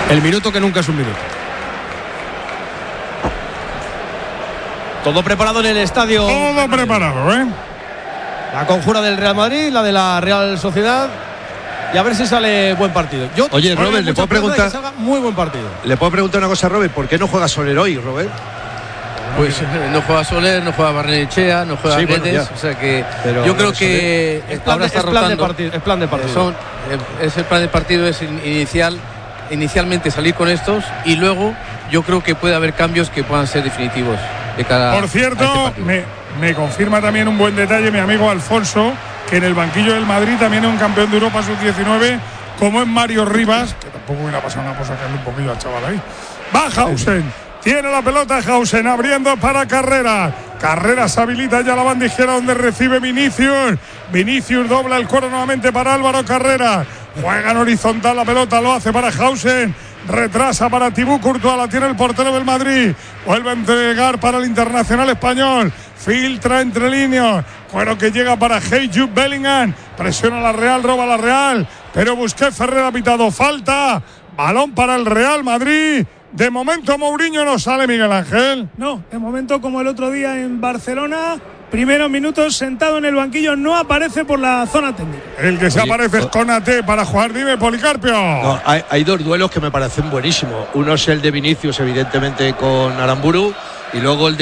El minuto que nunca es un minuto. Todo preparado en el estadio. Todo preparado, ¿eh? La conjura del Real Madrid, la de la Real Sociedad. Y a ver si sale buen partido. Oye, Robert, ¿le puedo preguntar? Que salga muy buen partido. ¿Le puedo preguntar una cosa a Robert? ¿Por qué no juega Soler hoy, Robert? Pues no juega Soler, no juega Barrenechea, no juega Guedes, o sea que pero yo creo que ahora está rotando. Es plan de partido. Es el plan de partido, es inicialmente salir con estos y luego yo creo que puede haber cambios que puedan ser definitivos de cada. Por cierto, me confirma también un buen detalle mi amigo Alfonso, que en el banquillo del Madrid también es un campeón de Europa sub-19, como es Mario Rivas, que tampoco hubiera pasado una cosa, sacarle un poquillo al chaval ahí. Va Hausen, tiene la pelota Hausen, abriendo para Carrera. Carrera se habilita ya la banda izquierda donde recibe Vinicius. Vinicius dobla el cuero nuevamente para Álvaro Carrera. Juega en horizontal la pelota, lo hace para Hausen. Retrasa para Thibaut Courtois, la tiene el portero del Madrid. Vuelve a entregar para el internacional español. Filtra entre líneas. Cuero que llega para Jude Bellingham. Presiona la Real, roba la Real. Pero Busquets, Ferrer ha pitado falta. Balón para el Real Madrid. De momento Mourinho no sale, Miguel Ángel. No, de momento como el otro día en Barcelona, primeros minutos sentado en el banquillo, no aparece por la zona técnica. El que se aparece es Konaté para jugar, dime, Policarpio. No, hay dos duelos que me parecen buenísimos. Uno es el de Vinicius, evidentemente, con Aramburu, y luego el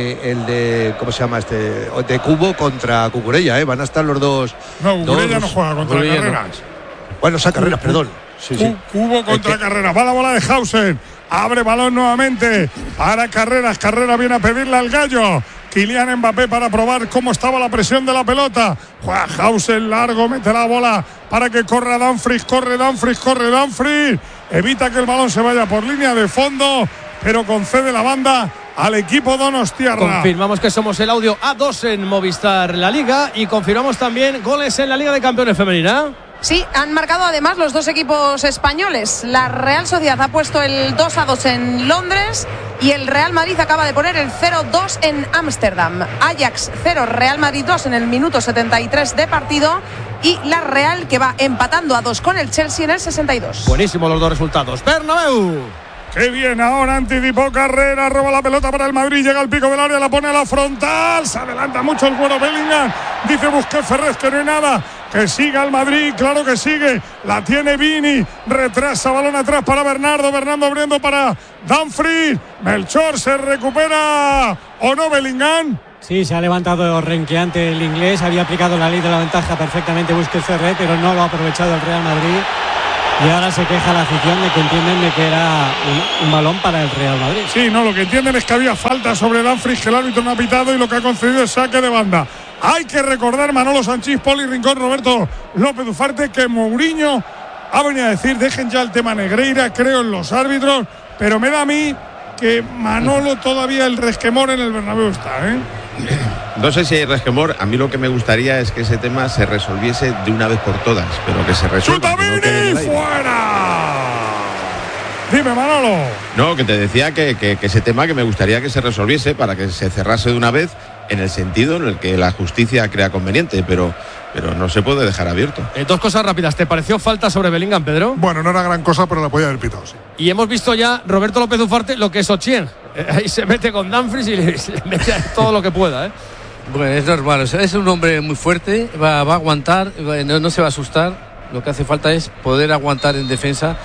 de ¿cómo se llama este? De Cubo contra Cucurella, ¿eh? Van a estar los dos. No, Cucurella no juega contra Carreras. No. Bueno, esa Carreras, perdón. Sí. Cubo contra Carreras. Va la bola de Hausen. Abre balón nuevamente para Carreras. Carreras viene a pedirle al gallo. Kylian Mbappé para probar cómo estaba la presión de la pelota. Juega Hausen largo, mete la bola para que corra Dumfries. Corre Dumfries. Evita que el balón se vaya por línea de fondo, pero concede la banda al equipo donostiarra. Confirmamos que somos el audio A2 en Movistar La Liga y confirmamos también goles en la Liga de Campeones Femenina. Sí, han marcado además los dos equipos españoles. La Real Sociedad ha puesto el 2-2 en Londres y el Real Madrid acaba de poner el 0-2 en Ámsterdam. Ajax 0, Real Madrid 2 en el minuto 73 de partido y la Real que va empatando a 2 con el Chelsea en el 62. Buenísimos los dos resultados. Bernabéu. Qué bien ahora, anticipó Carrera, roba la pelota para el Madrid, llega al pico del área, la pone a la frontal, se adelanta mucho el cuero Bellingham, dice Busquets Ferrer que no hay nada, que siga el Madrid, claro que sigue, la tiene Vini, retrasa, balón atrás para Bernardo abriendo para Dumfries, Melchor se recupera, ¿o no Bellingham? Sí, se ha levantado renqueante el inglés, había aplicado la ley de la ventaja perfectamente Busquets Ferrer, pero no lo ha aprovechado el Real Madrid. Y ahora se queja la afición de que entienden de que era un balón para el Real Madrid. Sí, no, lo que entienden es que había falta sobre Dumfries, que el árbitro no ha pitado y lo que ha concedido es saque de banda. Hay que recordar, Manolo Sanchís, Poli Rincón, Roberto López Ufarte, que Mourinho ha venido a decir, dejen ya el tema Negreira, creo en los árbitros, pero me da a mí que Manolo todavía el resquemor en el Bernabéu está, ¿eh? No sé si hay resquemor, a mí lo que me gustaría es que ese tema se resolviese de una vez por todas, pero que se resuelva. ¡Chutamini! ¡Fuera! Dime, Manolo. No, que te decía que ese tema que me gustaría que se resolviese para que se cerrase de una vez en el sentido en el que la justicia crea conveniente, pero no se puede dejar abierto. Dos cosas rápidas. ¿Te pareció falta sobre Bellingham, Pedro? Bueno, no era gran cosa, pero la podía haber pitado, sí. Y hemos visto ya, Roberto López Ufarte, lo que es Ochieng. Ahí se mete con Dumfries y le mete todo lo que pueda, ¿eh? Bueno, es normal, o sea, es un hombre muy fuerte, va a aguantar, no se va a asustar. Lo que hace falta es poder aguantar en defensa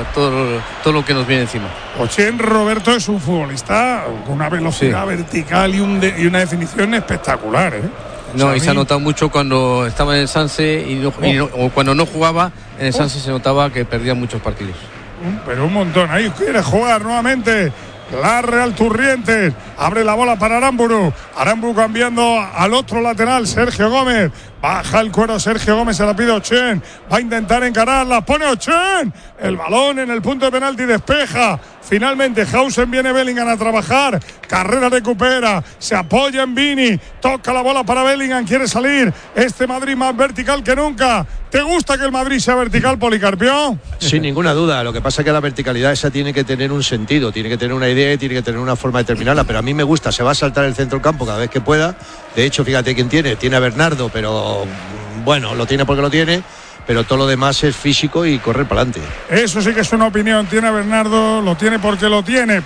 todo lo que nos viene encima. Ochieng, Roberto, es un futbolista con una velocidad vertical y una definición espectacular, ¿eh? No, o sea, y se ha notado mucho cuando estaba en el Sanse o cuando no jugaba en el Sanse se notaba que perdía muchos partidos. Pero un montón, ahí quiere jugar nuevamente la Real Turrientes, abre la bola para Aramburu cambiando al otro lateral, Sergio Gómez, baja el cuero Sergio Gómez, se la pide Ochieng, va a intentar encararla, pone Ochieng, el balón en el punto de penalti, despeja, finalmente Hausen, viene Bellingham a trabajar, Carrera recupera, se apoya en Vini, toca la bola para Bellingham, quiere salir, este Madrid más vertical que nunca. ¿Te gusta que el Madrid sea vertical, Policarpio? Sin ninguna duda, lo que pasa es que la verticalidad esa tiene que tener un sentido, tiene que tener una idea y tiene que tener una forma de terminarla, pero a mí me gusta, se va a saltar el centro del campo cada vez que pueda, de hecho fíjate quién tiene a Bernardo, pero bueno, lo tiene porque lo tiene, pero todo lo demás es físico y correr para adelante. Eso sí que es una opinión. Tiene a Bernardo, lo tiene porque lo tiene.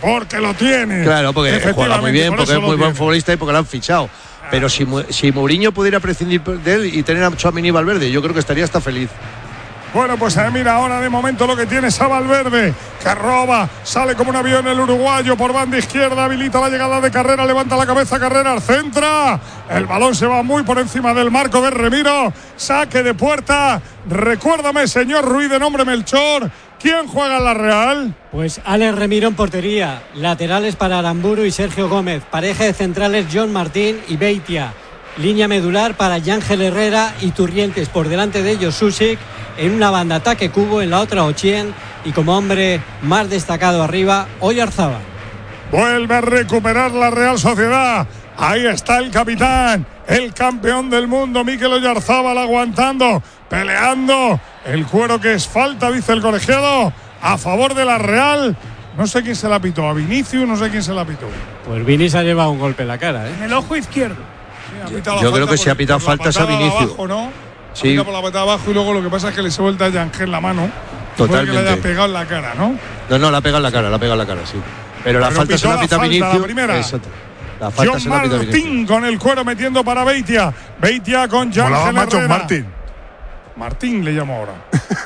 Claro, porque juega muy bien, porque es muy buen futbolista y porque lo han fichado. Pero si Mourinho pudiera prescindir de él y tener a Tchouaméni y Valverde, yo creo que estaría hasta feliz. Bueno, pues mira, ahora de momento lo que tiene es a Valverde, que roba, sale como un avión el uruguayo por banda izquierda, habilita la llegada de Carrera, levanta la cabeza Carrera, centra, el balón se va muy por encima del marco de Remiro, saque de puerta. Recuérdame, señor Ruiz, de nombre Melchor, ¿quién juega en la Real? Pues Alex Remiro en portería, laterales para Aramburu y Sergio Gómez, pareja de centrales John Martín y Beitia, línea medular para Yángel Herrera y Turrientes, por delante de ellos Susic, en una banda ataque Cubo, en la otra Ochien y como hombre más destacado arriba Oyarzábal. Vuelve a recuperar la Real Sociedad. Ahí está el capitán, el campeón del mundo, Mikel Oyarzábal, aguantando, peleando. El cuero que es falta, dice el colegiado, a favor de la Real. No sé quién se la pitó, a Vinicius, no sé quién se la pitó. Pues Vini se ha llevado un golpe en la cara, En el ojo izquierdo. Sí, yo creo que si ha pitado faltas a Vinicius. Abajo, ¿no? Sí. Por la patada abajo y luego lo que pasa es que le se vuelta a Yángel la mano. Totalmente. Que le haya pegado en la cara, ¿no? No, la ha pegado en la cara, sí. Pero la falta se la pita Vinicius. La primera. Exacto. La falta John Martín con el cuero metiendo para Beitia. Beitia con Yángel Herrera. Martín le llamo ahora.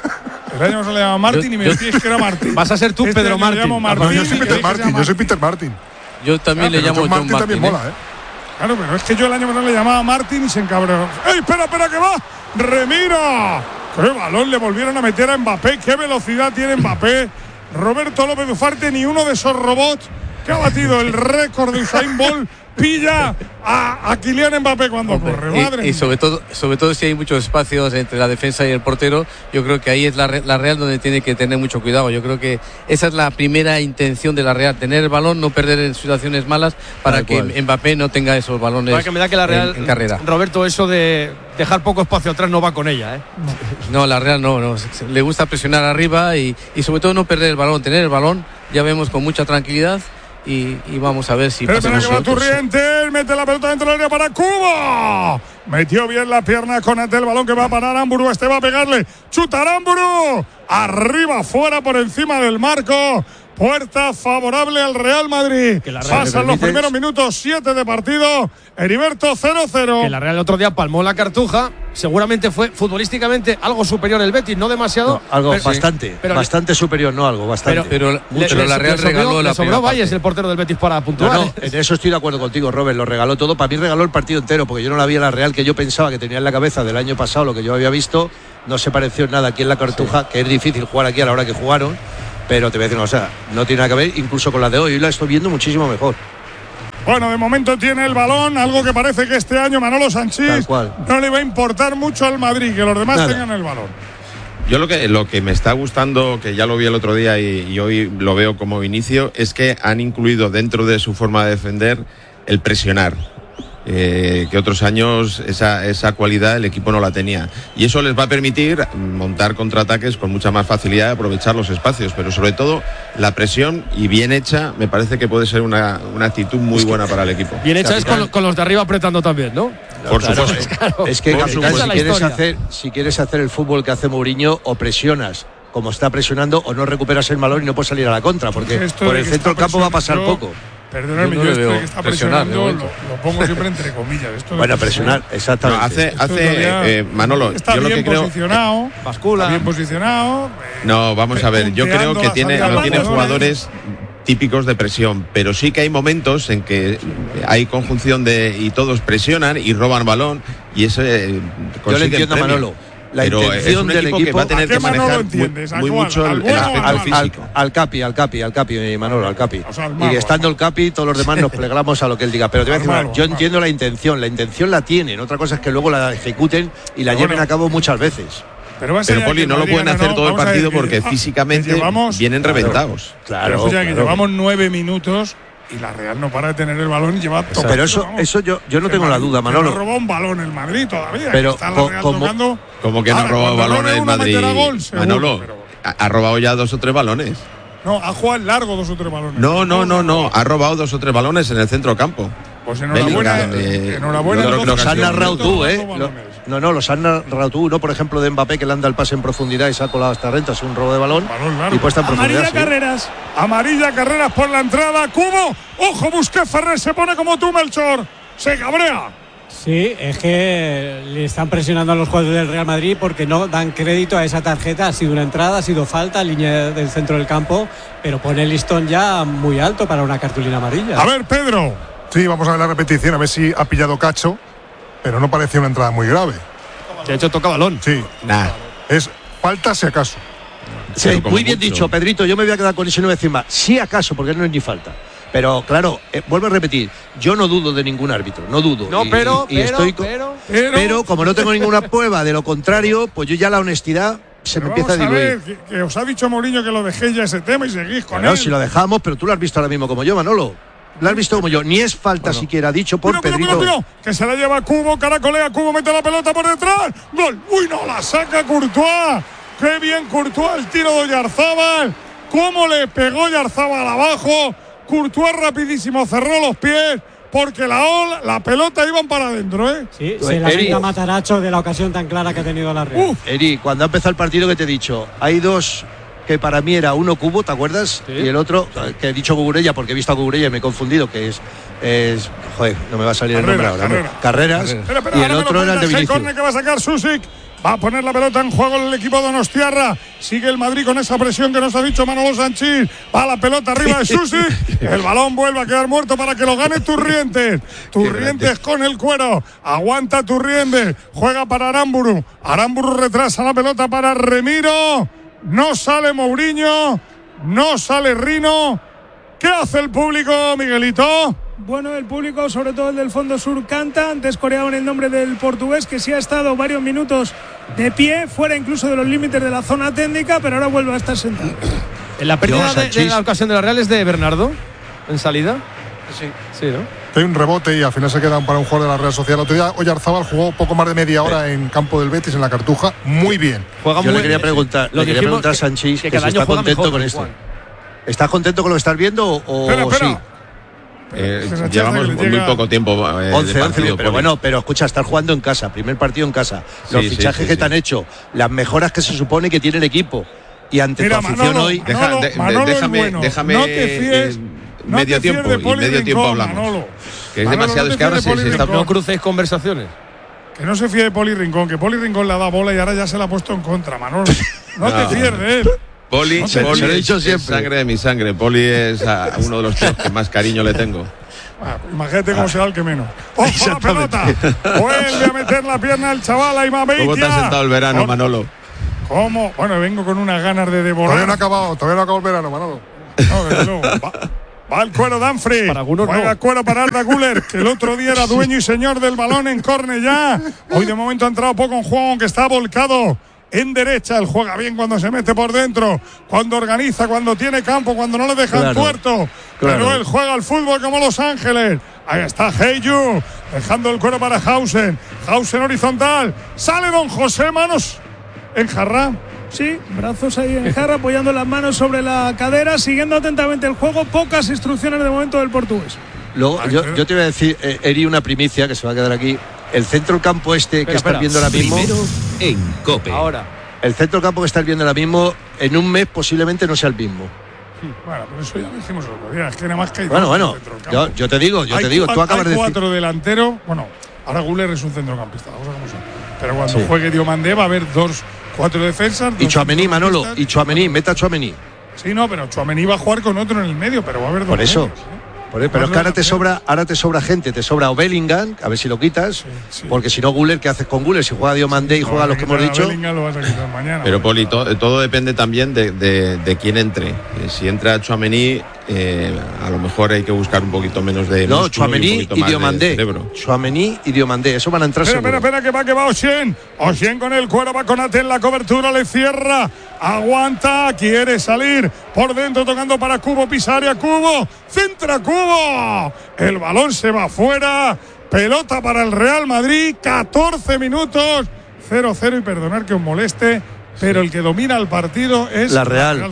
El año se le llama Martín y me decís que era Martín. Vas a ser tú, Pedro Martín. Yo soy Peter Martín, yo soy Peter Martín. Yo también le llamo John Martín. También mola, Claro, pero es que yo el año pasado le llamaba Martín y se encabreó. ¡Ey, espera, que va! ¡Remiro! ¡Qué balón le volvieron a meter a Mbappé! ¡Qué velocidad tiene Mbappé! Roberto López Ufarte, ni uno de esos robots que ha batido el récord de Usain Bolt pilla a Kylian Mbappé cuando corre. Madre y sobre todo si hay muchos espacios entre la defensa y el portero, yo creo que ahí es la Real donde tiene que tener mucho cuidado. Yo creo que esa es la primera intención de la Real, tener el balón, no perder en situaciones malas para que Mbappé no tenga esos balones para que me da que la Real, en carrera. Roberto, eso de dejar poco espacio atrás no va con ella, No, la Real no, le gusta presionar arriba y sobre todo no perder el balón, tener el balón, ya vemos con mucha tranquilidad. Y vamos a ver si pasa. Espera que va Turrientes, mete la pelota dentro del área para Cubo. Metió bien la pierna con el balón que va a parar Aramburu. Va a pegarle. Chuta Aramburu. Arriba, fuera, por encima del marco. Puerta favorable al Real Madrid. Pasan los primeros minutos 7 de partido. Heriberto 0-0. Que la Real el otro día palmó la Cartuja. Seguramente fue futbolísticamente algo superior el Betis, no demasiado. No, algo bastante superior, no algo, bastante. Pero la Real regaló la sobró Valles, el portero del Betis, para puntuar. No, en eso estoy de acuerdo contigo, Robert. Lo regaló todo. Para mí regaló el partido entero, porque yo no la vi en la Real que yo pensaba que tenía en la cabeza del año pasado, lo que yo había visto. No se pareció en nada aquí en la Cartuja, que es difícil jugar aquí a la hora que jugaron. Pero te voy a decir, o sea, no tiene nada que ver incluso con la de hoy. Hoy la estoy viendo muchísimo mejor. Bueno, de momento tiene el balón, algo que parece que este año Manolo Sanchís no le va a importar mucho al Madrid, que los demás tengan el balón. Yo lo que me está gustando, que ya lo vi el otro día y hoy lo veo como inicio, es que han incluido dentro de su forma de defender el presionar. Que otros años esa cualidad el equipo no la tenía, y eso les va a permitir montar contraataques con mucha más facilidad y aprovechar los espacios, pero sobre todo la presión, y bien hecha, me parece que puede ser una actitud muy buena para el equipo. Bien hecha es con los de arriba apretando también, ¿no? Por supuesto. Claro. Es que, capitán, si quieres hacer el fútbol que hace Mourinho, o presionas como está presionando, o no recuperas el balón y no puedes salir a la contra, porque por el centro del campo va a pasar poco. Perdóname, yo esto de que está presionando lo pongo siempre entre comillas. Bueno, presionar, exactamente. Manolo, está yo lo bien que creo, posicionado, bascula. Bien posicionado. No, vamos a ver, yo creo que no tiene jugadores típicos de presión, pero sí que hay momentos en que hay conjunción y todos presionan y roban balón, y eso yo le entiendo a Manolo. La intención del equipo que va a tener que manejar muy mucho el aspecto físico. Al Capi, Manolo, al Capi. O sea, y estando el Capi, todos los demás nos plegamos a lo que él diga. Pero te voy a decir una, yo entiendo la intención la tienen. Otra cosa es que luego la ejecuten y la lleven a cabo muchas veces. Pero Poli, no lo pueden hacer todo el partido porque físicamente vienen reventados. Claro. Que llevamos 9 minutos y la Real no para de tener el balón y lleva todo. Pero eso yo no tengo la duda, Manolo. No robó un balón el Madrid todavía. Pero está la Real tocando. Como que no ha robado balones el Madrid. Manolo, ha robado ya 2 o 3 balones. No, ha jugado largo 2 o 3 balones. No. Ha robado 2 o 3 balones en el centro campo. Pues enhorabuena. Los has narrado tú, No, los han narrado tú. Uno, por ejemplo, de Mbappé, que le anda el pase en profundidad y se ha colado hasta Renta, es un robo de balón. Y puesta en profundidad. Amarilla Carreras. Amarilla Carreras por la entrada. Cubo. Ojo, Busquets, Ferrer se pone como tú, Melchor. Se cabrea. Sí, es que le están presionando a los jugadores del Real Madrid porque no dan crédito a esa tarjeta. Ha sido una entrada, ha sido falta, línea del centro del campo, pero pone el listón ya muy alto para una cartulina amarilla. A ver, Pedro. Sí, vamos a ver la repetición, a ver si ha pillado cacho, pero no parecía una entrada muy grave. De hecho, toca balón. Sí. Es falta si acaso. Sí, muy bien dicho, Pedrito. Yo me voy a quedar con eso y no voy a decir más. Si acaso, porque no es ni falta. Pero claro, vuelvo a repetir, yo no dudo de ningún árbitro, no dudo. No, pero como no tengo ninguna prueba de lo contrario, pues yo ya la honestidad se me empieza a diluir. Que os ha dicho Mourinho que lo dejéis ya ese tema y seguís con él. No, si lo dejamos, pero tú lo has visto ahora mismo como yo, Manolo. Lo has visto como yo, ni es falta siquiera dicho por Pedrito. Que se la lleva Cubo, caracolea, Cubo mete la pelota por detrás. Gol. Uy, no, la saca Courtois. Qué bien Courtois, el tiro de Oyarzábal. Cómo le pegó Oyarzábal abajo. Courtois rapidísimo cerró los pies porque la pelota iban para adentro, ¿eh? Sí, se la saca Mataracho de la ocasión tan clara que ha tenido la Real. Eri, cuando ha empezado el partido que te he dicho, hay dos que para mí era uno Cubo, ¿te acuerdas? Sí. Y el otro, que he dicho Cucurella porque he visto a Cucurella y me he confundido, que es joder, no me va a salir el nombre ahora. Carreras. Y el otro era el de Vinicius. Que va a sacar Susic. Va a poner la pelota en juego el equipo donostiarra. Sigue el Madrid con esa presión que nos ha dicho Manolo Sanchís. Va la pelota arriba de Susic. El balón vuelve a quedar muerto para que lo gane Turrientes. Turrientes con el cuero. Aguanta Turrientes. Juega para Aramburu. Aramburu retrasa la pelota para Remiro. No sale Mourinho. No sale Rino. ¿Qué hace el público, Miguelito? Bueno, el público, sobre todo el del Fondo Sur, canta. Antes coreaban el nombre del portugués, que sí ha estado varios minutos de pie, fuera incluso de los límites de la zona técnica, pero ahora vuelve a estar sentado. En la pérdida de la ocasión de la Real es de Bernardo, en salida. Sí, ¿no? Hay un rebote y al final se quedan para un jugador de la Real Sociedad. El otro día Oyarzábal jugó poco más de media hora en campo del Betis, en la Cartuja. Muy bien. Yo le quería preguntar a Sanchís que si está contento con esto. ¿Estás contento con lo que estás viendo o espera. sí? Llevamos muy poco tiempo 11, pero bueno, pero escucha, estar jugando en casa, primer partido en casa, los fichajes que te han hecho, las mejoras que se supone que tiene el equipo y ante tu afición hoy. Déjame no te fíes, medio tiempo y medio tiempo hablamos. Manolo. Que es demasiado, es que ahora no crucéis conversaciones. Que no se fíe de Poli Rincón, que Poli Rincón le ha dado bola y ahora ya se la ha puesto en contra, Manolo. No te fíes de él. Poli, se lo he dicho siempre. Es sangre de mi sangre. Poli es uno de los tíos que más cariño le tengo. Imagínate cómo será el que menos. ¡Ojo la pelota! Vuelve a meter la pierna el chaval ahí, Mabeitia. ¿Cómo te has sentado el verano, Manolo? ¿Cómo? Bueno, vengo con unas ganas de devorar. Todavía no acabó el verano, Manolo. No, desde luego. Va el cuero Danfrey. Para algunos juega el cuero para Arda Güler, que el otro día era dueño y señor del balón en Cornellá. Hoy de momento ha entrado poco en juego, aunque está volcado en derecha. Él juega bien cuando se mete por dentro, cuando organiza, cuando tiene campo, cuando no le dejan tuerto. Pero él juega al fútbol como Los Ángeles. Ahí está Heyu, dejando el cuero para Hausen. Hausen horizontal. Sale Don José, manos en jarra. Sí, brazos ahí en jarra, apoyando las manos sobre la cadera, siguiendo atentamente el juego. Pocas instrucciones de momento del portugués. Luego, yo te voy a decir, Eri, una primicia que se va a quedar aquí. El centro del campo que estás viendo ahora mismo. Primero en COPE. Ahora. El centro del campo que estás viendo ahora mismo, en un mes posiblemente no sea el mismo. Bueno, pero eso ya lo dijimos el otro día. Es que nada más que hay bueno, yo te digo, tú acabas de decir. Hay 4 delanteros. Bueno, ahora Güler es un centrocampista, la cosa como son. Pero cuando juegue Diomandé va a haber 4 defensas. Y Tchouaméni, Manolo, meta a Tchouaméni. Sí, no, pero Tchouaméni va a jugar con otro en el medio, pero va a haber 2 por eso. medios, Pero es que ahora te sobra gente, te sobra Bellingham, a ver si lo quitas, porque si no Güler, ¿qué haces con Güler? Si juega Diomandé y juega los que hemos dicho. Lo vas a quitar mañana, pero Poli, todo depende también de quién entre. Si entra Tchouaméni, a lo mejor hay que buscar un poquito menos de. No, Tchouaméni y Diomandé. Tchouaméni y Diomandé, eso van a entrar seguro. Espera, que va Oshien. Oshien con el cuero, va con Ate en la cobertura, le cierra. Aguanta, quiere salir por dentro, tocando para Cubo, Pisaria, Cubo, centra Cubo, el balón se va afuera, pelota para el Real Madrid, 14 minutos, 0-0 y perdonar que os moleste, pero el que domina el partido es la Real,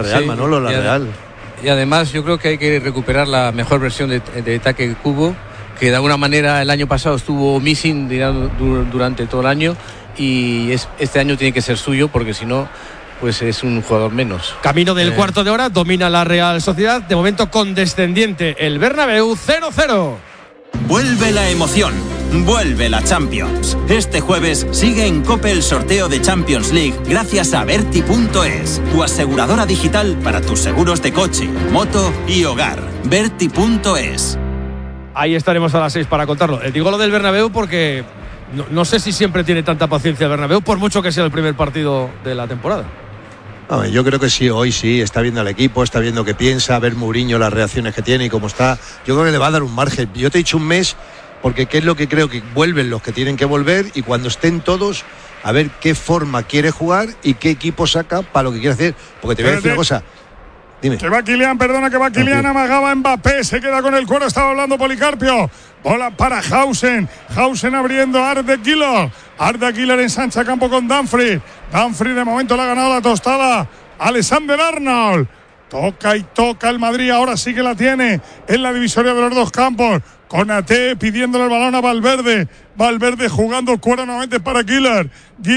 Manolo, la Real. Y además yo creo que hay que recuperar la mejor versión de ataque Cubo, que de alguna manera el año pasado estuvo missing durante todo el año, y este año tiene que ser suyo, porque si no, pues es un jugador menos. Camino del cuarto de hora, domina la Real Sociedad, de momento condescendiente el Bernabéu, 0-0. Vuelve la emoción, vuelve la Champions. Este jueves sigue en COPE el sorteo de Champions League gracias a Berti.es, tu aseguradora digital para tus seguros de coche, moto y hogar. Berti.es. Ahí estaremos a las 6 para contarlo. Digo lo del Bernabéu porque no sé si siempre tiene tanta paciencia el Bernabéu, por mucho que sea el primer partido de la temporada. Yo creo que sí, hoy sí, está viendo al equipo, está viendo qué piensa, ver Mourinho las reacciones que tiene y cómo está. Yo creo que le va a dar un margen. Yo te he dicho un mes, porque qué es lo que creo que vuelven los que tienen que volver, y cuando estén todos, a ver qué forma quiere jugar y qué equipo saca para lo que quiere hacer. Porque te voy a decir una cosa. Dime. Que va Kylian, amagaba Mbappé, se queda con el cuero, estaba hablando Policarpio. Bola para Hausen abriendo a Arda Güler ensancha campo con Dumfries de momento le ha ganado la tostada Alexander Arnold. Toca el Madrid, ahora sí que la tiene en la divisoria de los dos campos. Konaté pidiéndole el balón a Valverde jugando cuero nuevamente para Güler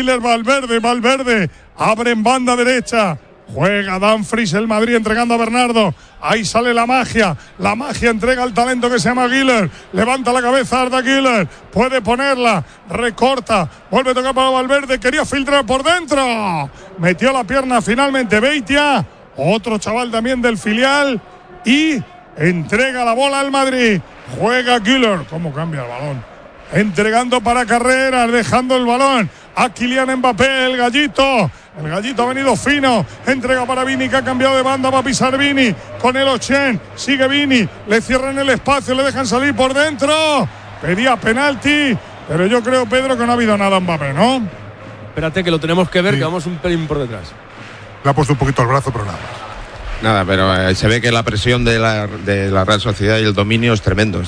Valverde abre en banda derecha. Juega Dumfries, el Madrid entregando a Bernardo. Ahí sale la magia entrega al talento que se llama Güler. Levanta la cabeza Arda Güler, puede ponerla, recorta, vuelve a tocar para Valverde, quería filtrar por dentro. Metió la pierna finalmente Beitia, otro chaval también del filial, y entrega la bola al Madrid. Juega Güler, cómo cambia el balón. Entregando para Carreras, dejando el balón a Kylian Mbappé, el gallito ha venido fino, entrega para Vini, que ha cambiado de banda, va a pisar Vini con el Ochen, sigue Vini, le cierran el espacio, le dejan salir por dentro, pedía penalti, pero yo creo, Pedro, que no ha habido nada Mbappé, ¿no? Espérate que lo tenemos que ver, sí, que vamos un pelín por detrás. Le ha puesto un poquito el brazo, pero nada. Nada, pero se ve que la presión de la Real Sociedad y el dominio es tremendo.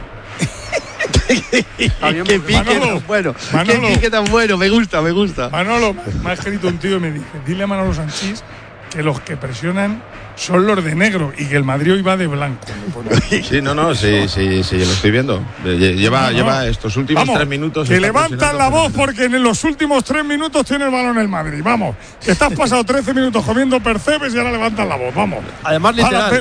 Qué pique tan bueno. Qué pique tan bueno, me gusta. Manolo, me ha escrito un tío y me dice, dile a Manolo Sanchís que los que presionan son los de negro y que el Madrid hoy va de blanco. Sí, lo estoy viendo. Lleva estos últimos 3 minutos. Que levantan la voz porque en los últimos 3 minutos tiene el balón el Madrid. Vamos, que estás pasado 13 minutos comiendo percebes y ahora levantan la voz. Vamos. Además, literal.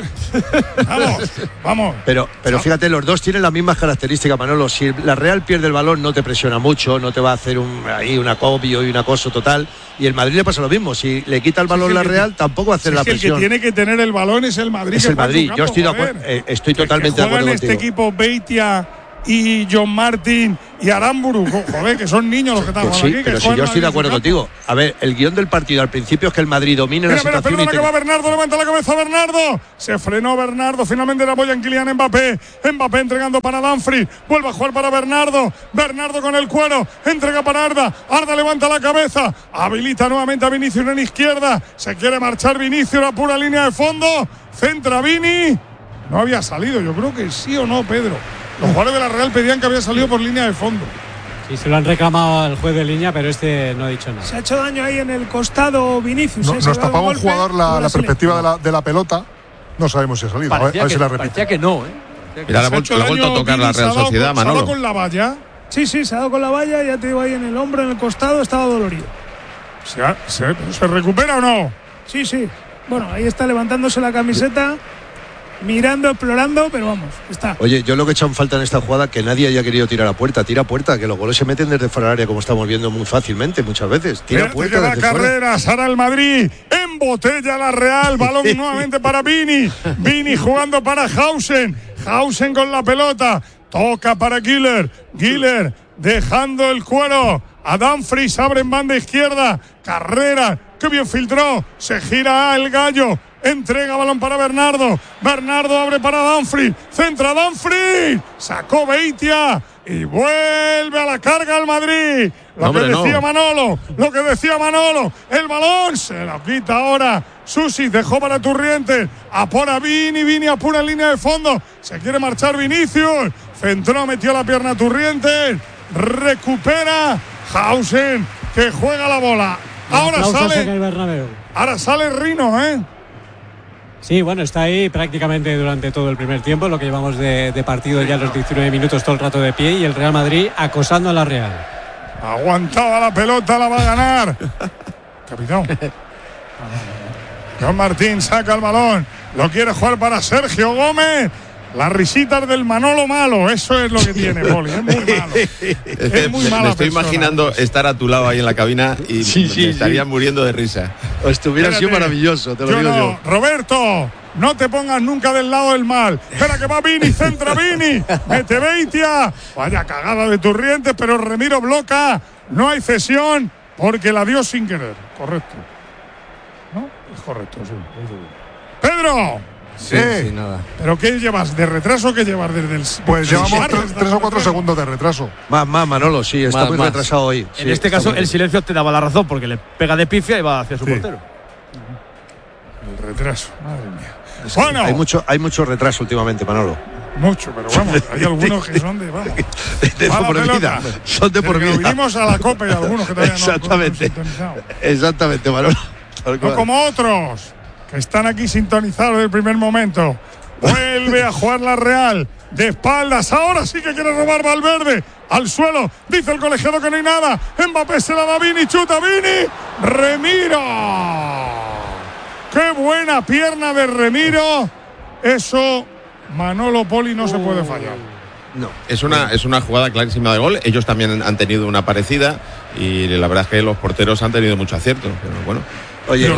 Vamos. Pero fíjate, los dos tienen las mismas características, Manolo. Si la Real pierde el balón, no te presiona mucho, no te va a hacer un acopio y un acoso total. Y el Madrid le pasa lo mismo. Si le quita el balón la Real, tampoco va a hacer la presión. El que tiene que tener el balón es el Madrid. Es el Madrid. Yo estoy de acuerdo. Estoy totalmente de acuerdo contigo. Este equipo Beitia y John Martin y Aramburu, joder, que son niños los que están aquí. Pero si yo estoy de acuerdo contigo. A ver, el guión del partido al principio es que el Madrid domine la situación. Perdona que va Bernardo, levanta la cabeza Bernardo. Se frenó Bernardo, finalmente le apoya en Kylian Mbappé. Mbappé entregando para Dumfries, vuelve a jugar para Bernardo con el cuero, entrega para Arda levanta la cabeza, habilita nuevamente a Vinicius en izquierda, se quiere marchar Vinicius, la pura línea de fondo, centra Vini, no había salido, yo creo que sí o no, Pedro. Los jugadores de la Real pedían que había salido por línea de fondo. Sí, se lo han reclamado al juez de línea, pero no ha dicho nada. Se ha hecho daño ahí en el costado Vinicius. Nos tapaba un jugador la perspectiva de la pelota. No sabemos si ha salido. Parecía que no, Mira, la ha vuelto a tocar la Real Sociedad, Manolo. ¿Se ha dado con la valla? Sí, se ha dado con la valla, ya te digo, ahí en el hombro, en el costado, estaba dolorido. ¿Se recupera o no? Sí. Bueno, ahí está levantándose la camiseta, mirando, explorando, pero vamos, está. Oye, yo lo que he echado en falta en esta jugada, que nadie haya querido tirar a puerta, tira a puerta, que los goles se meten desde fuera del área, como estamos viendo muy fácilmente muchas veces. Tira a puerta desde Carreras, fuera. ahora el Madrid, embotella la Real, balón nuevamente para Vini jugando para Hausen con la pelota, toca para Güler dejando el cuero a Dumfries, abre en banda izquierda, Carreras, que bien filtró, se gira el gallo, entrega balón para Bernardo abre para Dumfries, centra Dumfries, sacó Beitia y vuelve a la carga al Madrid. Lo que decía Manolo, el balón se lo quita ahora Susi, dejó para Turrientes, apura Vini apura en línea de fondo, se quiere marchar Vinicius, centró, metió la pierna a recupera Hausen, que juega la bola. Ahora sale Rino, Sí, bueno, está ahí prácticamente durante todo el primer tiempo, lo que llevamos de partido ya los 19 minutos todo el rato de pie, y el Real Madrid acosando a la Real. Aguantada la pelota, la va a ganar. Capitán. John Martín saca el balón, lo quiere jugar para Sergio Gómez. Las risitas del Manolo malo, eso es lo que tiene, Poli, es muy malo. Es muy mala me estoy persona. imaginando estar a tu lado ahí en la cabina y me estaría muriendo de risa. Estuviera sido maravilloso, te lo digo yo. Roberto, no te pongas nunca del lado del mal. Espera que va Vini, centra Vini, mete Beitia. Vaya cagada de Turrientes, pero Remiro bloca. No hay cesión porque la dio sin querer. Correcto. ¿No? Es correcto, sí. Pedro. Sí, nada. ¿Pero qué llevas? ¿De retraso qué llevas desde el...? Pues llevamos 3 o 4 segundos de retraso. Más, Manolo, sí, está muy retrasado hoy. En Sí, este caso, el silencio te daba la razón porque le pega de pifia y va hacia su portero. El retraso, madre mía. Bueno, hay mucho retraso últimamente, Manolo. Mucho, pero vamos, hay algunos que son de, vamos, de por vida. Son de por vida. Vinimos a la Copa y algunos que todavía Exactamente. Exactamente, Manolo. No como otros que están aquí sintonizados desde el primer momento. Vuelve a jugar la Real de espaldas. Ahora sí que quiere robar Valverde. Al suelo. Dice el colegiado que no hay nada. Mbappé se la da a Vini. Chuta Vini. Remiro. Qué buena pierna de Remiro. Eso, Manolo, Poli, no se puede fallar. No. Es una jugada clarísima de gol. Ellos también han tenido una parecida y la verdad es que los porteros han tenido mucho acierto. Pero bueno. Oye,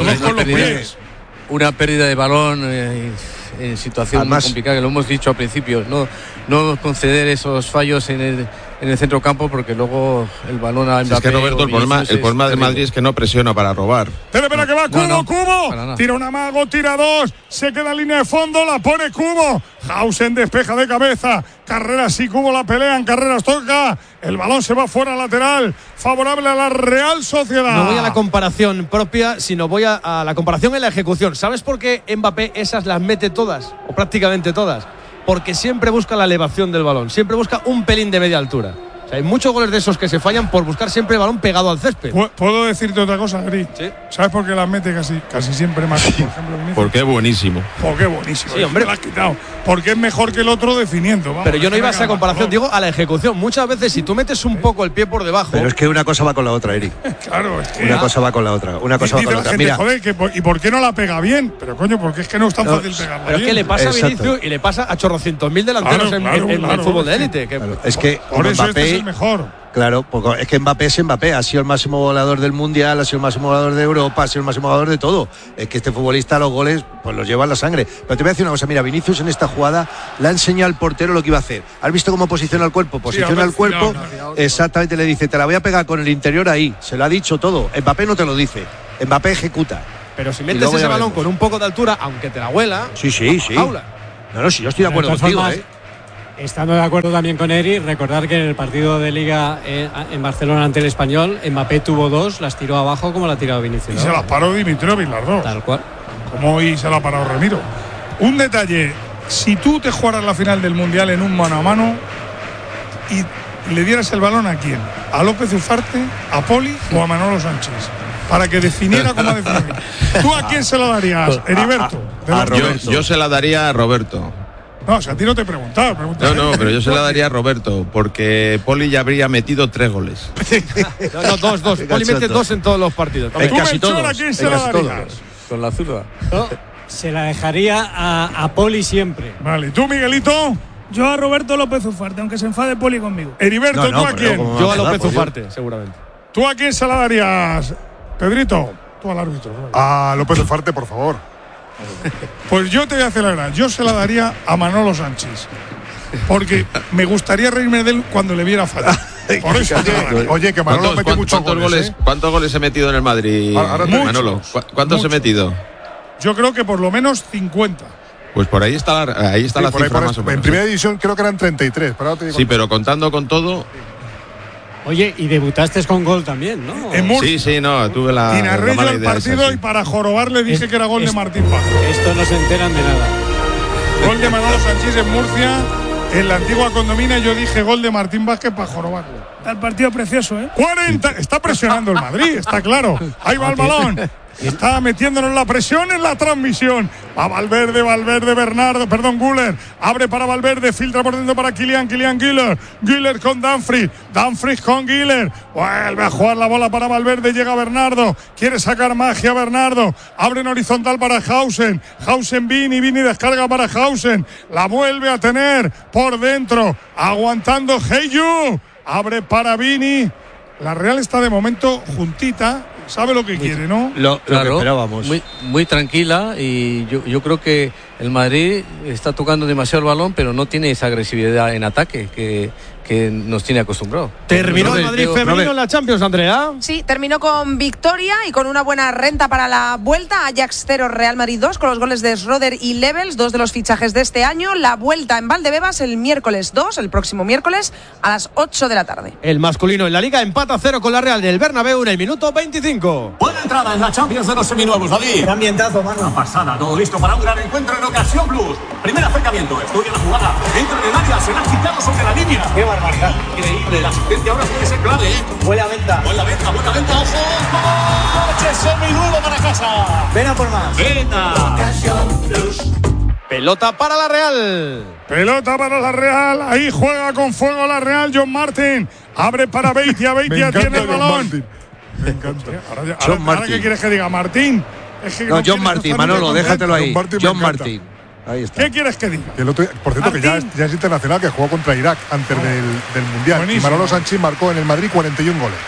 una pérdida de balón en situación muy complicada, que lo hemos dicho al principio, no conceder esos fallos en el centro campo, porque luego el balón a Mbappé. Es que Roberto, el problema del Madrid es que no presiona para robar. Espera que va Cubo. Tira un amago, tira dos. Se queda en línea de fondo, la pone Cubo. Hausen despeja de cabeza. Carreras y Cubo la pelean, Carreras toca. El balón se va fuera lateral. Favorable a la Real Sociedad. No voy a la comparación propia, sino voy a la comparación en la ejecución. ¿Sabes por qué Mbappé esas las mete todas? O prácticamente todas. Porque siempre busca la elevación del balón. Siempre busca un pelín de media altura. O sea, hay muchos goles de esos que se fallan por buscar siempre el balón pegado al césped. ¿Puedo decirte otra cosa, Gris? Sí. ¿Sabes por qué las mete casi siempre más? Por ejemplo, Vinicius. Porque es buenísimo. Porque es buenísimo. Sí, hombre. Me lo has quitado. Porque es mejor que el otro definiendo. Vamos, pero yo no iba a esa comparación, mejor. digo a la ejecución. Muchas veces si tú metes un poco el pie por debajo. Pero es que una cosa va con la otra, Eric. Claro, es que. Una cosa va con la otra. Una cosa va con la otra. Gente, Mira. joder, ¿y por qué no la pega bien? Pero coño, porque es que no es tan fácil pegarla pero bien. es que le pasa a Vinicius y le pasa a chorrocientos mil delanteros en el fútbol de élite. Claro, es que por eso Mbappé, este es el mejor. Claro, porque es que Mbappé es Mbappé, ha sido el máximo goleador del Mundial, ha sido el máximo goleador de Europa, ha sido el máximo goleador de todo. Es que este futbolista los goles pues los lleva en la sangre. Pero te voy a decir una cosa, mira, Vinicius en esta jugada le ha enseñado al portero lo que iba a hacer. ¿Has visto cómo posiciona el cuerpo? Posiciona el cuerpo, exactamente, le dice, te la voy a pegar con el interior ahí. Se lo ha dicho todo. Mbappé no te lo dice, Mbappé ejecuta. Pero si metes ese balón con un poco de altura, aunque te la huela, sí. Jaula. No, sí, yo estoy de acuerdo contigo, Estando de acuerdo también con Eri, recordar que en el partido de Liga en Barcelona ante el Español, Mbappé tuvo dos, las tiró abajo como la ha tirado Vinicius. Y se las paró Dimitrovic las dos. Tal cual. Como hoy se la ha parado Ramiro. Un detalle, si tú te jugaras la final del Mundial en un mano a mano y le dieras el balón, ¿a quién? ¿A López Ufarte, a Poli o a Manolo Sánchez? Para que definiera cómo definir. ¿Tú a quién se la darías, Heriberto? Yo se la daría a Roberto. No, o sea, a ti no te he preguntado. No, pero yo se la daría a Roberto, porque Poli ya habría metido 3 goles. No, dos. Poli mete 2 en todos los partidos. ¿Tú, Melchor, a quién se la darías? Con la zurda. Se la dejaría a Poli siempre. Vale, ¿y tú, Miguelito? Yo a Roberto López Ufarte, aunque se enfade Poli conmigo. Heriberto, ¿tú a quién? Yo a López Ufarte, seguramente. ¿Tú a quién se la darías, Pedrito? Tú al árbitro. A López Ufarte, por favor. Pues yo te voy a hacer la verdad. Yo se la daría a Manolo Sánchez. Porque me gustaría reírme de él cuando le viera fallar. Por eso. Oye, que Manolo metió muchos goles. ¿Cuántos goles he metido en el Madrid, Manolo? ¿Cuántos he metido? Yo creo que por lo menos 50. Pues por ahí está la cifra más o menos. En primera división creo que eran 33. Sí, pero contando con todo. Oye, y debutaste con gol también, ¿no? Sí, no, tuve la. Y narré yo el partido y para jorobar le dije que era gol de Martín Vázquez. Esto no se enteran de nada. Gol de Manolo Sánchez en Murcia, en la antigua Condomina. Yo dije gol de Martín Vázquez para jorobarlo. Está el partido precioso, 40. Está presionando el Madrid, está claro. Ahí va el balón. Está metiéndonos la presión en la transmisión. A Valverde, Bernardo, Güler. Abre para Valverde, filtra por dentro para Kylian Güler. Güler con Dumfries con Güler. Vuelve a jugar la bola para Valverde, llega Bernardo. Quiere sacar magia Bernardo. Abre en horizontal para Hausen. Vini descarga para Hausen. La vuelve a tener por dentro. Aguantando Heyu. Abre para Vini. La Real está de momento juntita. Sabe lo que quiere, ¿no? Lo que esperábamos. Muy tranquila, y yo creo que el Madrid está tocando demasiado el balón, pero no tiene esa agresividad en ataque que nos tiene acostumbrado. ¿Terminó el Madrid femenino en la Champions, Andrea? Sí, terminó con victoria y con una buena renta para la vuelta. Ajax 0, Real Madrid 2, con los goles de Schroeder y Levels, 2 de los fichajes de este año. La vuelta en Valdebebas el próximo miércoles a las 8 de la tarde. El masculino en la Liga empata 0 con la Real del Bernabéu en el minuto 25. Buena entrada en la Champions de los seminuevos, David. Gran ambientazo, mano. Una pasada, todo listo para un gran encuentro en Ocasión Plus. Primer acercamiento, estudia la jugada. Entra en el área, será quitado sobre la línea. Qué barbaridad. Increíble, la asistencia ahora puede ser clave, ¿eh? Buena venta, ojo. Coche seminuevo para casa. Ven a por más. Venta. Ocasión Plus. Pelota para la Real. Pelota para la Real. Ahí juega con fuego la Real. John Martin. Abre para Beitia. Beitia tiene el balón. Me encanta. Ahora ¿qué quieres que diga? Martín. Es que no, John Martin, Manolo, déjatelo ahí. John Martin. Ahí está. ¿Qué quieres que diga? Por cierto, que ya es internacional, que jugó contra Irak antes del Mundial. Buenísimo. Y Manolo Sanchís marcó en el Madrid 41 goles.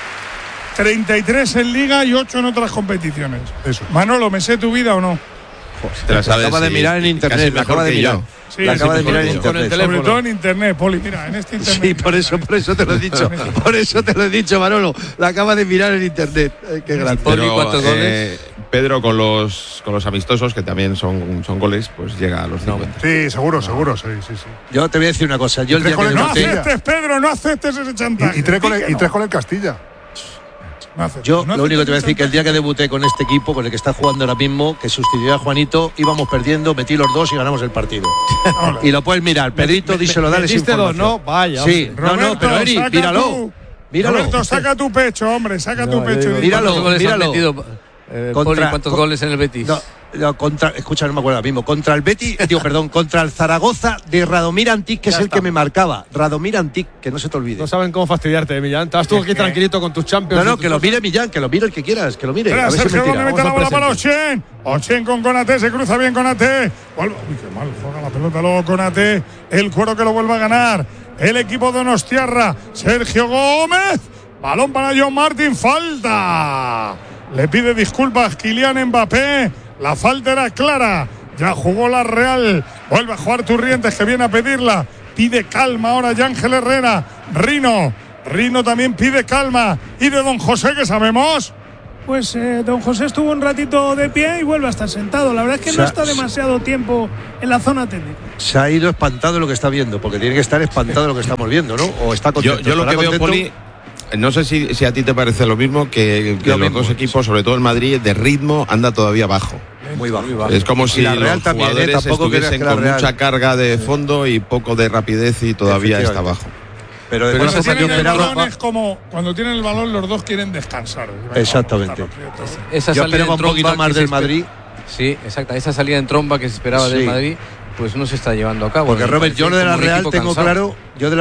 33 en Liga y 8 en otras competiciones. Eso. Manolo, ¿me sé tu vida o no? Te la sabes, acaba de mirar en internet, la acaba de mirar. Sí, la acaba de mirar en internet. Sobre todo en internet, Poli, mira, en este internet. Sí, por eso te lo he dicho. Por eso te lo he dicho, Manolo. La acaba de mirar en internet. Qué grande. Pero, ¿cuántos goles? Pedro, con los amistosos, que también son goles, pues llega a los 50. Sí, seguro. Sí. Yo te voy a decir una cosa. Yo el día que no aceptes, Pedro, no aceptes ese chantaje. Y tres con el Castilla. Yo lo único que te voy a decir, que el día que debuté con este equipo, con el que está jugando ahora mismo, que sustituyó a Juanito, íbamos perdiendo, metí los 2 y ganamos el partido. Y lo puedes mirar, Pedrito, díselo, dale esa información. 2, ¿no? Vaya. Sí, Roberto, no, pero Eri, míralo. Roberto, saca tu pecho, hombre, saca tu pecho. Míralo. ¿Cuántos goles en el Betis? Escucha, no me acuerdo ahora mismo. Contra el Betis, contra el Zaragoza de Radomir Antic, que ya es está. El que me marcaba. Radomir Antic, que no se te olvide. No saben cómo fastidiarte, Millán. Estabas tú aquí tranquilito con tus Champions. No, que lo mire Millán, que lo mire el que quieras, que lo mire. Espera, Sergio Gómez mete la bola para Ochen. Ochen con Konaté, se cruza bien Konaté. Uy, qué mal juega la pelota luego Konaté. El cuero que lo vuelve a ganar el equipo de Donostiarra. Sergio Gómez. Balón para John Martin, falta. Le pide disculpas Kylian Mbappé. La falta era clara. Ya jugó la Real. Vuelve a jugar Turrientes, que viene a pedirla. Pide calma ahora Ángel Herrera. Rino también pide calma. ¿Y de Don José qué sabemos? Pues Don José estuvo un ratito de pie y vuelve a estar sentado. La verdad es que no está demasiado tiempo en la zona técnica. Se ha ido espantado de lo que está viendo, porque tiene que estar espantado de lo que estamos viendo, ¿no? O está contento. Yo lo que veo, Poli, no sé si a ti te parece lo mismo, que los dos equipos, sobre todo el Madrid, de ritmo anda todavía bajo. Muy bajo. Es como si los jugadores estuviesen con mucha carga de fondo y poco de rapidez, y todavía está bajo. Pero eso tienen el balón es como cuando tienen el balón los dos quieren descansar. Exactamente. Esa yo esperaba un poquito más del Madrid. Sí, exacto. Esa salida en tromba que se esperaba del Madrid, pues no se está llevando a cabo. Porque Robert, yo de la Real tengo claro,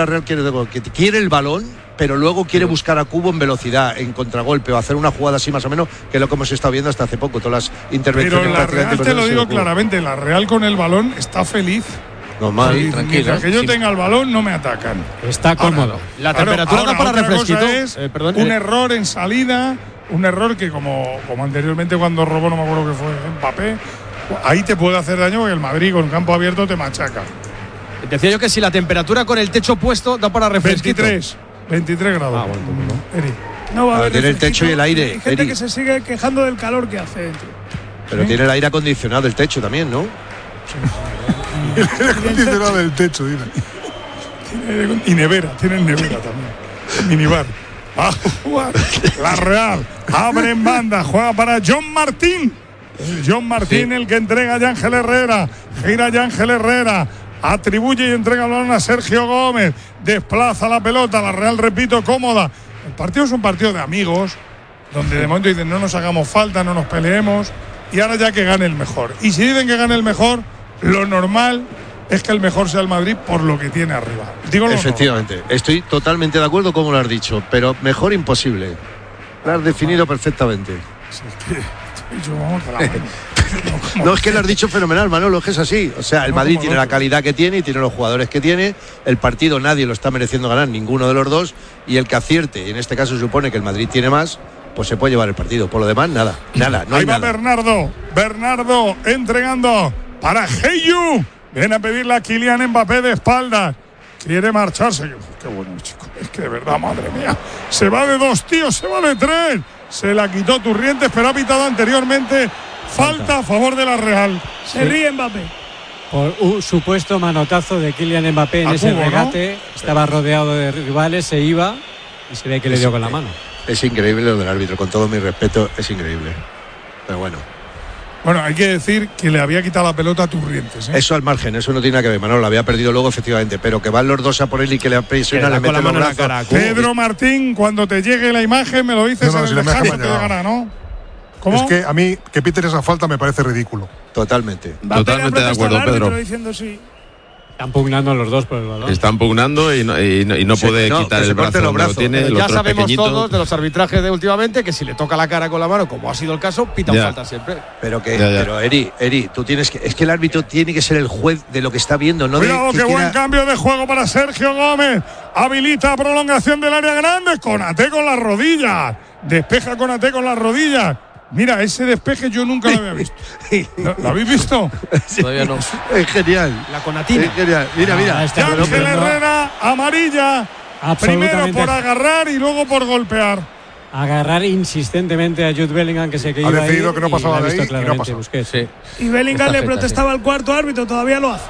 que quiere el balón, pero luego quiere buscar a Cubo en velocidad, en contragolpe, o hacer una jugada así más o menos, que es lo que hemos estado viendo hasta hace poco, todas las intervenciones. Pero la Real, te lo digo claramente, la Real con el balón está feliz. Normal. Sí, tranquilo. Mientras que yo tenga el balón, no me atacan. Está cómodo. La temperatura da para refresquito. Un error en salida, un error que como anteriormente cuando robó, no me acuerdo que fue Mbappé, ahí te puede hacer daño, porque el Madrid con campo abierto te machaca. Decía yo que si la temperatura con el techo puesto da para refresquito. 23 grados. No va a haber. Tiene el techo y el aire. Hay gente que se sigue quejando del calor que hace dentro. Pero tiene el aire acondicionado el techo también, ¿no? El aire acondicionado del techo, dime. Y nevera, tienen nevera también. Minibar. Va a jugar la Real. Abre en banda, juega para John Martín. John Martín, el que entrega a Ángel Herrera. Gira a Ángel Herrera. Atribuye y entrega el balón a Sergio Gómez. Desplaza la pelota. La Real, repito, cómoda. El partido es un partido de amigos. donde de momento dicen no nos hagamos falta, no nos peleemos, y ahora ya que gane el mejor. Y si dicen que gane el mejor, lo normal es que el mejor sea el Madrid por lo que tiene arriba. Digo lo Efectivamente, normal. estoy totalmente de acuerdo como lo has dicho, pero mejor imposible. Lo has definido perfectamente. Sí, es que yo vamos a la mano. No, es que lo has dicho fenomenal, Manolo, es que es así. O sea, el Madrid tiene la calidad que tiene y tiene los jugadores que tiene. El partido nadie lo está mereciendo ganar, ninguno de los dos. Y el que acierte, y en este caso se supone que el Madrid tiene más, pues se puede llevar el partido. Por lo demás, nada, no Ahí hay va nada. Bernardo entregando para Heyu. Viene a pedirle a Kylian Mbappé de espaldas. Quiere marcharse. Qué bueno, chico. Es que de verdad, madre mía. Se va de 2, tío, se va de 3. Se la quitó Turrientes, pero ha pitado anteriormente. Falta a favor de la Real. Se ríe Mbappé. Por un supuesto manotazo de Kylian Mbappé en A ese Cubo, regate. ¿No? Estaba rodeado de rivales, se iba y se ve que le dio con la mano. Es increíble lo del árbitro, con todo mi respeto, es increíble. Pero bueno. Bueno, hay que decir que le había quitado la pelota a Turrientes. Eso al margen, eso no tiene nada que ver, Manolo, la había perdido luego efectivamente, pero que van los dos a por él y que le presionan, le meten los brazos. Pedro Martín, cuando te llegue la imagen me lo dices en el descanso que llegará, ¿no? ¿Cómo? Es que a mí que piten esa falta me parece ridículo. Totalmente. Totalmente de acuerdo, Pedro. Diciendo sí. Están pugnando los dos por el balón. Están pugnando y no puede quitar el brazo donde lo tiene. Ya sabemos todos de los arbitrajes de últimamente que si le toca la cara con la mano, como ha sido el caso, pitan falta siempre. Pero Eri, tú tienes que. Es que el árbitro tiene que ser el juez de lo que está viendo, no Cuidado, de. qué buen cambio de juego para Sergio Gómez. Habilita prolongación del área grande. Konaté con las rodillas. Despeja Konaté con las rodillas. Mira, ese despeje yo nunca lo había visto. ¿Lo habéis visto? Sí. Todavía no. Es genial. La Conatina. Es genial. Mira. Ángel Herrera, amarilla. Primero por agarrar y luego por golpear. Agarrar insistentemente a Jude Bellingham, que se que ha iba decidido ahí, que no pasaba de ahí y no pasó. Sí. Y Bellingham le protestaba al cuarto árbitro, todavía lo hace.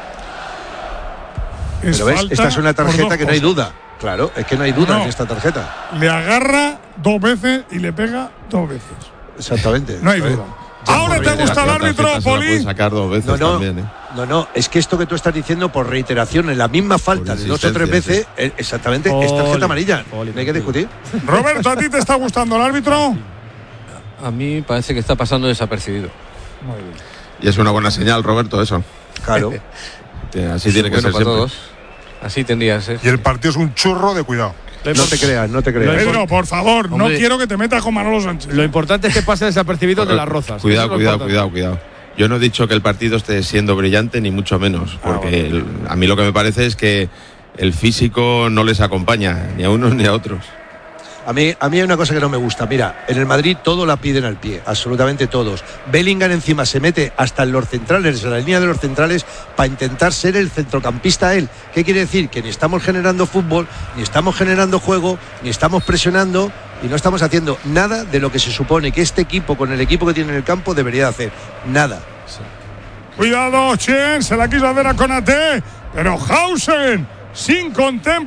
Pero ves, esta es una tarjeta que no hay duda. Claro, es que no hay duda en esta tarjeta. Le agarra 2 veces y le pega 2 veces. Exactamente. No hay duda. Ahora te gusta el árbitro, Poli. Sacar 2 veces también, No, es que esto que tú estás diciendo por reiteración en la misma falta de 2 o 3 veces, exactamente, es tarjeta amarilla. No hay que discutir. Roberto, ¿a ti te está gustando el árbitro? A mí parece que está pasando desapercibido. Muy bien. Y es una buena señal, Roberto, eso. Claro. Así tiene que ser para siempre. todos. Así tendría que ser. Y el partido es un churro de cuidado. No te creas. Pedro, por favor, no quiero que te metas con Manolo Sánchez. Lo importante es que pase desapercibido de las rozas. Cuidado. Yo no he dicho que el partido esté siendo brillante, ni mucho menos. Porque a mí lo que me parece es que el físico no les acompaña, ni a unos ni a otros. A mí hay una cosa que no me gusta. Mira, en el Madrid todo la piden al pie, absolutamente todos. Bellingham encima se mete hasta en los centrales, en la línea de los centrales, para intentar ser el centrocampista él. ¿Qué quiere decir? Que ni estamos generando fútbol, ni estamos generando juego, ni estamos presionando y no estamos haciendo nada de lo que se supone que este equipo, con el equipo que tiene en el campo, debería hacer. Nada. Sí. Cuidado, Chen, se la quiso hacer a Konaté, pero Hausen, sin contemplar.